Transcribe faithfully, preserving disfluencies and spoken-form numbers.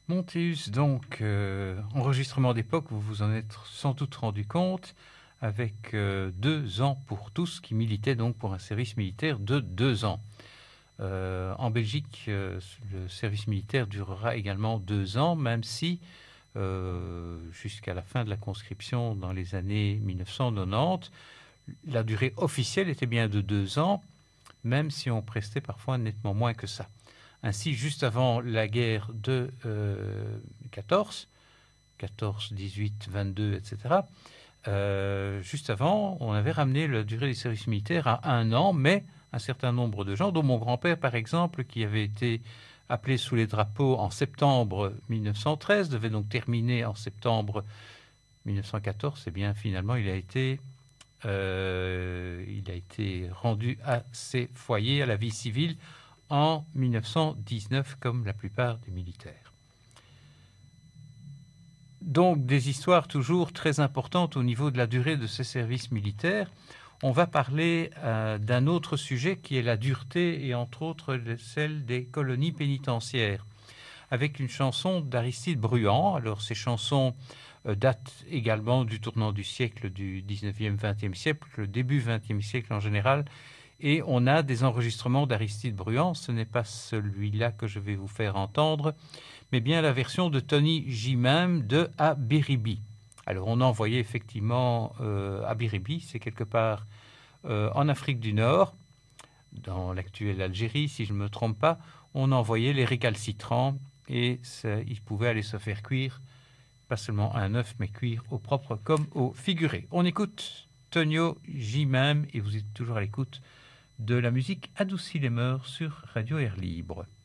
Montéus, donc, euh, enregistrement d'époque, vous vous en êtes sans doute rendu compte, avec euh, deux ans pour tous, qui militaient donc pour un service militaire de deux ans. Euh, en Belgique, euh, le service militaire durera également deux ans, même si, euh, jusqu'à la fin de la conscription dans les années mille neuf cent quatre-vingt-dix, la durée officielle était bien de deux ans, même si on prestait parfois nettement moins que ça. Ainsi, juste avant la guerre de euh, quatorze, quatorze, dix-huit, vingt-deux, et cetera, euh, juste avant, on avait ramené la durée du service militaire à un an, mais un certain nombre de gens, dont mon grand-père par exemple, qui avait été appelé sous les drapeaux en septembre mille neuf cent treize, devait donc terminer en septembre mille neuf cent quatorze, et bien finalement il a été, euh, il a été rendu à ses foyers, à la vie civile, en mille neuf cent dix-neuf, comme la plupart des militaires. Donc des histoires toujours très importantes au niveau de la durée de ces services militaires. On va parler euh, d'un autre sujet qui est la dureté et entre autres celle des colonies pénitentiaires, avec une chanson d'Aristide Bruand. Alors ces chansons euh, datent également du tournant du siècle, du dix-neuvième vingtième siècle, le début vingtième siècle en général, et on a des enregistrements d'Aristide Bruand. Ce n'est pas celui-là que je vais vous faire entendre, mais bien la version de Tony J-Même de Abiribi. Alors on a envoyé effectivement euh, Abiribi, c'est quelque part euh, en Afrique du Nord, dans l'actuelle Algérie, si je ne me trompe pas, on a envoyé les récalcitrants et ça, ils pouvaient aller se faire cuire, pas seulement un œuf, mais cuire au propre comme au figuré. On écoute Tonio J-Même et vous êtes toujours à l'écoute de la musique Adoucit les mœurs sur Radio Air Libre.